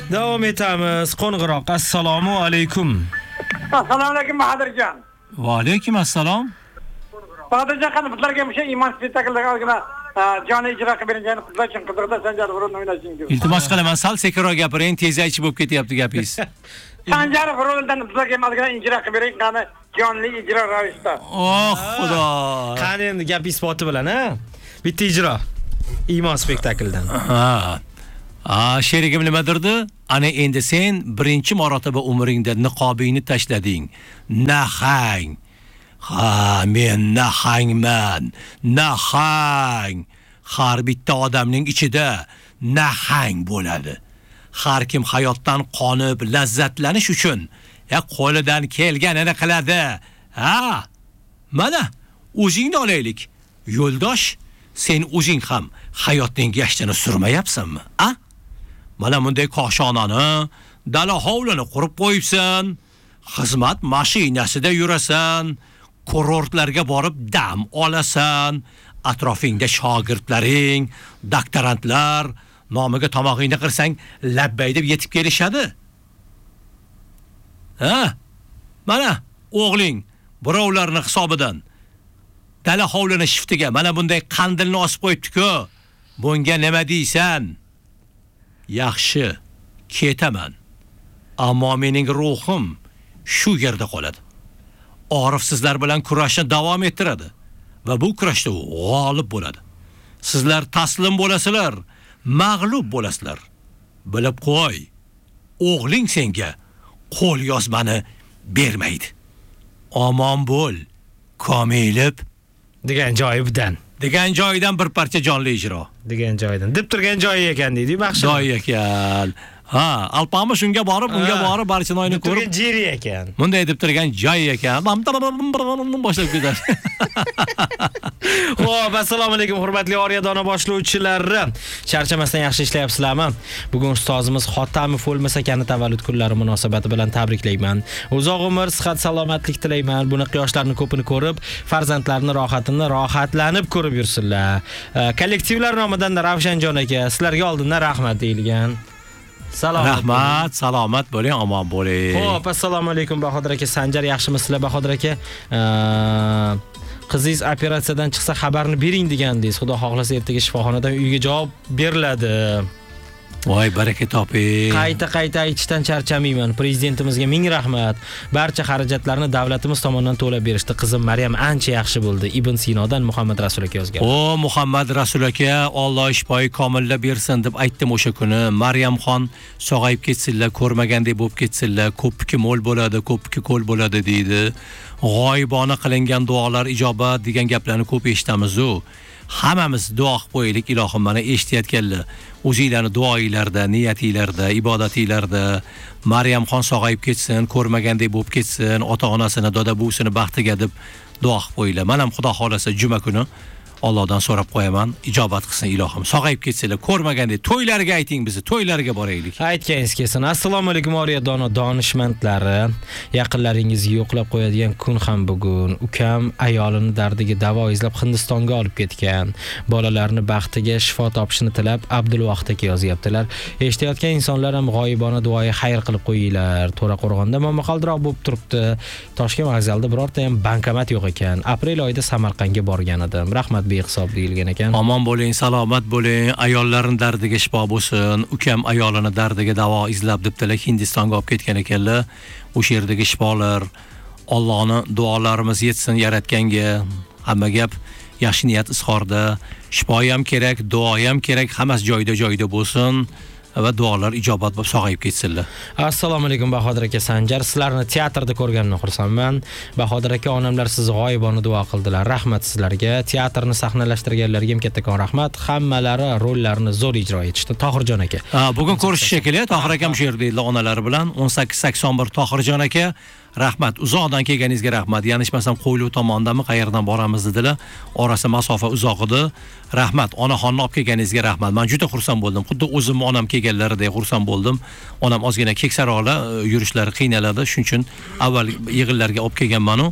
Davom etamiz. Qo'ng'iroq. Assalomu alaykum. Assalomu alaykum Bahodirjon. Va alaykum assalom. Bahodirjon qani bizlarga o'sha iymon spektakllarga olgina jonli ijro qilib beringani qizlar uchun qidirda Sanjar Furul o'ynashingiz. Iltimos qilaman, sal sekinroq gapiring, tez aytib bo'lib ketyapti gapingiz. Sanjar Furuldan bizlarga olgina ijro qilib bering qani jonli ijro ravishda. Oh xudo. Qani endi gap isboti bilan, ha? Bitta ijro. Iymon spektaklidan. Sherigim nima derdi? Ana endi sen birinchi marotaba umringda niqobingni tashlading. Nahang. Ha, men nahangman. Nahang. Har bitta odamning ichida nahang bo'ladi. Har kim hayotdan qonib, lazzatlanish uchun qo'lidan kelganini qiladi. Ha? Mana o'zingni olaylik. Yo'ldosh, sen o'zing ham hayotning gashtini surmayapsanmi? A? Mana bunday qoshonani, dala hovlini qurib qo'yibsan, xizmat mashinasida yurasan, kurortlarga borib dam olasan, atrofingda shogirdlaring, doktorantlar nomiga tomog'ingni qirsang, labbay deb yetib kelishadi. Ha? Mana o'g'ling birovlarning hisobidan dala hovlini shiftiga mana bunday qandilni osib qo'yibdi-ku. Bunga nima deysan? Yaxshi, ketaman. Ammo mening ruhim shu yerda qoladi. Orif sizlar bilan kurashni davom ettiradi va bu kurashda g'olib bo'ladi. Sizlar taslim bo'lasizlar, mag'lub bo'lasizlar. Bilib qo'y. O'g'ling senga qo'l yozmani bermaydi. Omon bo'l, Komilib degan joyidan. Degan joyidan bir parcha jonli ijro. Degan joyidan. Deb turgan joyi ekan deydi, baxshi. Joyi ekan. Ha, alpami shunga borib, unga borib, Barchinoyni ko'rib. Turgan jeri ekan. Bunday deb turgan joyi ekan. Boshlab ketadi. Xo'p, assalomu alaykum hurmatli Oryadona boshlovchilari. Charchamasdan yaxshi ishlayapsizlarmi? Bugun ustozimiz Xotamov o'lmasakani tavallud kunlari munosabati bilan tabriklayman. Uzoq umr, sihat, salomatlik tilayman. Bunaqa yoshlarni ko'pini ko'rib, farzandlarini rohatlanib ko'rib yursinlar. Kollektivlar nomidan Ravshanjon aka, sizlarga oldindan rahmat deyilgan. Rahmat, salomat bo'ling, omon bo'ling. Xo'p, assalomu alaykum Bahodir aka, Sanjar yaxshimisizlar Bahodir aka? Qizingiz operatsiyadan chiqsa xabarni bering degandingiz. Xudo xohlasa ertaga shifoxonadan uyga javob beriladi. Voy, baraka toping. Qayta aytishdan charchamayman. Prezidentimizga ming rahmat. Barcha xarajatlarni davlatimiz tomonidan to'lab berishdi. Qizim Maryam ancha yaxshi bo'ldi. Ibn Sinodan Muhammad Rasul aka yozgan. O, Muhammad Rasul aka, Alloh shifoi komillab bersin deb aytdim o'sha kuni. Maryamxon sog'ayib ketsinlar, ko'rmagandek bo'lib ketsinlar, ko'pki mo'l bo'ladi, ko'pki ko'l bo'ladi deydi. G'oyibona qilingan duolar ijobat degan gaplarni ko'p eshitamiz-ku. Hammamiz duo qilib qo'yaylik, ilohim, mana eshitayotganlar. O'zinglarni duoinglarda, niyatinglarda, ibodatinglarda Maryamxon sog'ayib ketsin, ko'rmagandek bo'lib ketsin, ota-onasini, doda-buvsini baxtiga deb duo qilib qo'yinglar. Men ham Xudo xolasa juma kuni Allohdan so'rab qo'yaman, ijobat qilsin ilohim. Sog'ayib ketsinlar, ko'rmagandek to'ylarga ayting, bizni to'ylarga boraylik. Aytganingiz kelsin. Assalomu alaykum Oryadona donishmandlari. Yaqinlaringizni yo'qlab qo'yadigan kun ham bugun. Ukam ayolini dardiga davo izlab Hindistonga olib ketgan. Bolalarni baxtiga shifo topishini tilab Abdulvohid aka yozyaptilar. Eshitayotgan insonlar ham g'oyibona duoyi xayr qilib qo'yinglar. To'raqo'rg'onda momaqaldiroq bo'lib turibdi. Toshkent vokzalida birorta ham bankomat yo'q ekan. Aprel oyida Samarqandga borgan edim. Rahmat behisob deyilgan ekan. Omon bo'ling, salomat bo'ling, ayollarning dardiga shifo bo'lsin. Ukam ayolini dardiga davo izlab debdilar, Hindistonga olib ketgan ekanlar. O'sha yerdagi shifolar, Allohning duolarimiz yetsin yaratganga. Hamma gap yaxshi niyat izhorda. Shifo ham kerak, duo ham kerak, hammasi joyida bo'lsin. Va duolar ijobat bo'lib sog'ayib ketsinlar. Assalomu alaykum Bahodir aka, Sanjar. Sizlarni teatrda ko'rganimdan xursandman. Bahodir aka, onamlar sizni g'oyibona duo qildilar. Rahmat sizlarga. Teatrni sahnalashtirganlarga ham kattakon rahmat. Hammalari rollarni zo'r ijro etishdi. Tohirjon aka. Bugun ko'rishish shekilli. Tohir akam shu yerda edi onalari bilan. 1881 Tohirjon aka. Rahmat, uzoqdan kelganingizga rahmat. Yanishmasam Qo'yliq tomondanmi, qayerdan boramiz dedilar. Orasi masofa uzoq edi. Rahmat, onaxonni olib kelganingizga rahmat. Men juda xursand bo'ldim. Xuddi o'zim onam kelganlaridek xursand bo'ldim. Onam ozgina keksaroqlar, yurishlari qiynaladi. Shuning uchun avval yig'inlarga olib kelganman-u.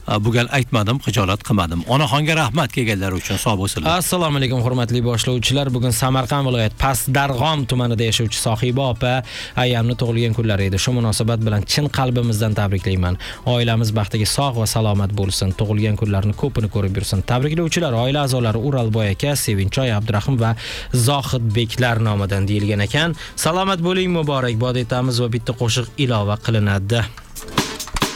bu gal aytmadim, xijolat qilmadim. Onaxonga rahmat kelganlar uchun sog' bo'lsinlar. Assalomu alaykum hurmatli boshlovchilar. Bugun Samarqand viloyat Pastdarg'om tumanida yashovchi Sohiba opa ayyamni tug'ilgan kunlari edi. Shu munosabat bilan chin qalbimizdan tabriklayman. Oilamiz baxtiga sog' va salomat bo'lsin. Tug'ilgan kunlarini ko'pini ko'rib yursin. Tabriklovchilar oila a'zolari Uralboy aka, Sevinchoy Abdurahim va Zohidbeklar nomidan deyilgan ekan. Salomat bo'ling, muborak bod etamiz va bitta qo'shiq ilova qilinadi.